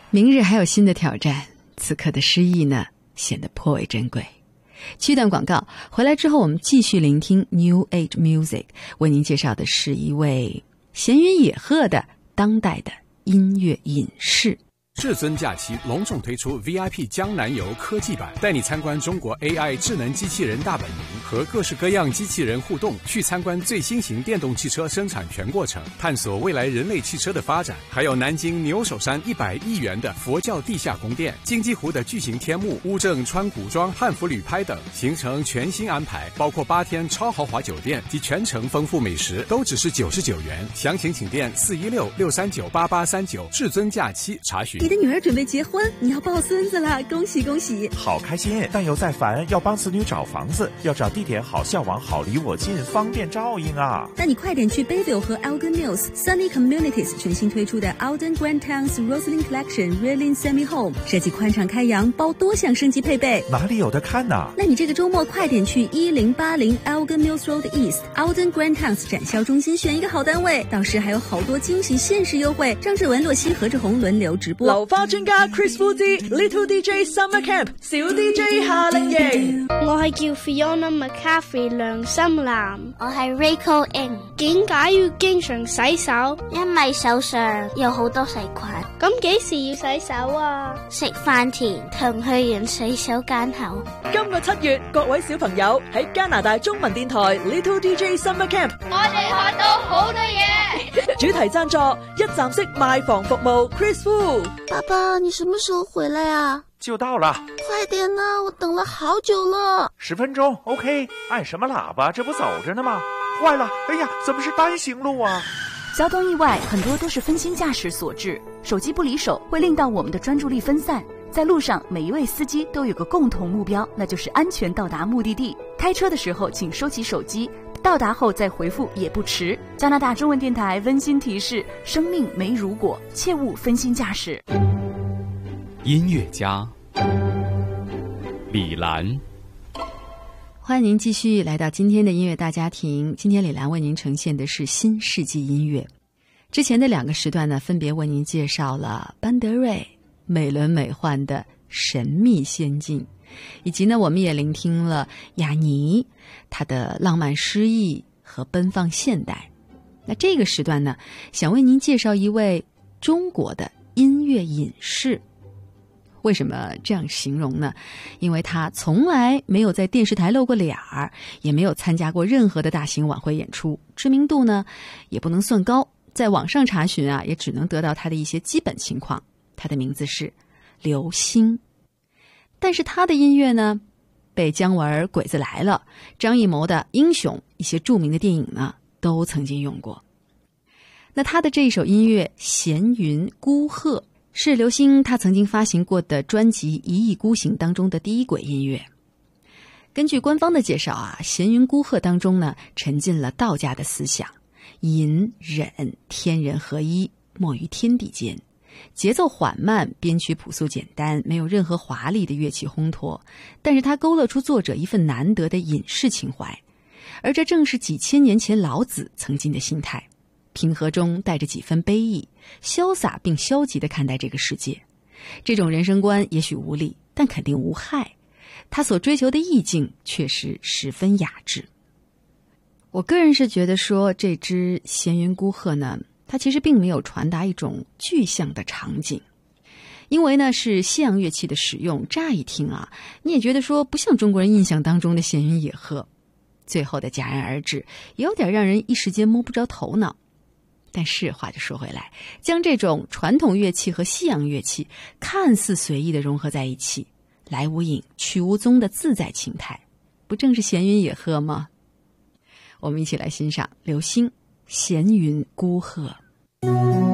明日还有新的挑战，此刻的诗意呢，显得颇为珍贵。去段广告，回来之后我们继续聆听 New Age Music， 为您介绍的是一位闲云野鹤的当代的音乐隐士。 至尊假期隆重推出 VIP 江南游科技版，带你参观中国 AI 智能机器人大本营和各式各样机器人互动，去参观最新型电动汽车生产全过程，探索未来人类汽车的发展。还有南京牛首山100亿元的佛教地下宫殿，金鸡湖的巨型天幕，乌镇川古庄汉服旅拍等，行程全新安排，包括8天超豪华酒店及全程丰富美食，都只是99元。详情请电416-639-8839，至尊假期查询。 你的女儿准备结婚，你要抱孙子了，恭喜恭喜！ 好开心，但又在烦，要帮子女找房子，要找地点好，校网好，离我近，方便照应啊！ 那你快点去 Bayville 和 Elgin Mills Sunny Communities 全新推出的 Alden Grand Towns Rosslyn Collection Reeling Semi Home， 设计宽敞开阳，包多项升级配备。 哪里有的看呢？ 那你这个周末快点去1080 Elgin Mills Road East Alden Grand Towns 展销中心选一个好单位，到时还有好多惊喜限时优惠。张志文、洛希、何志宏轮流直播。 流花專家 Chris Fuji Little DJ Summer Camp 小 DJ 夏令營。 我係叫 Fiona McCaffrey 梁心蘭。 我係 Rachel Ng。 點解要經常洗手？ 因為手上有好多細菌。 咁幾時要洗手啊？ 食飯前同去完洗手間後。 今個7月，各位小朋友喺加拿大中文電台 Little DJ Summer Camp， 我哋學到好多嘢。 主題贊助一站式賣房服務 Chris Fu。 爸爸，你什麼時候回來啊？ 就到了， 快點啊，我等了好久了。 10分鐘 OK， 按什麼喇叭？這不走着呢嗎？壞了，哎呀，怎麼是單行路啊？ 交通意外很多都是分心駕駛所致，手機不離手會令到我們的專注力分散。在路上，每一位司機都有個共同目標，那就是安全到達目的地。開車的時候請收起手機，到達後再回復也不遲。加拿大中文電台溫馨提示：生命沒如果，切勿分心駕駛。 音樂家李蘭， 歡迎您繼續來到今天的音樂大家庭。今天李蘭為您呈現的是新世紀音樂。之前的2個時段呢，分別為您介紹了班德瑞美輪美奐的神秘仙境，以及呢我們也聆聽了雅尼他的浪漫詩意和奔放現代。那這個時段呢，想為您介紹一位中國的音樂隱士。為什麼這樣形容呢？因為他從來沒有在電視台露過臉兒，也沒有參加過任何的大型晚會演出，知名度呢也不能算高，在網上查詢啊，也只能得到他的一些基本情況。他的名字是劉星，但是他的音樂呢，被姜文《鬼子來了》、張藝謀的《英雄》一些著名的電影呢，都曾經用過。那他的這一首音樂《閒雲孤鶴》是劉星他曾經發行過的專輯《一意孤行》當中的第一軌音樂。根據官方的介紹啊，《閒雲孤鶴》當中呢，沉浸了道家的思想，隱忍天人合一，莫於天地間。節奏緩慢，編曲樸素簡單，沒有任何華麗的樂器烘托，但是它勾勒出作者一份難得的隱士情懷，而這正是幾千年前老子曾經的心態，平和中帶着幾分悲意，瀟灑並消極地看待這個世界。這種人生觀也許無力，但肯定無害，他所追求的意境確實十分雅致。我個人是覺得說，這隻閒雲孤鶴呢，它其實並沒有傳達一種具象的場景，因為呢是西洋樂器的使用，乍一聽啊，你也覺得說不像中國人印象當中的閒雲野鶴，最後的戛然而止，也有點讓人一時間摸不着頭腦。但是話就說回來，將這種傳統樂器和西洋樂器看似隨意的融合在一起，來無影去無蹤的自在情態，不正是閒雲野鶴嗎？我們一起來欣賞劉星閒雲孤鶴。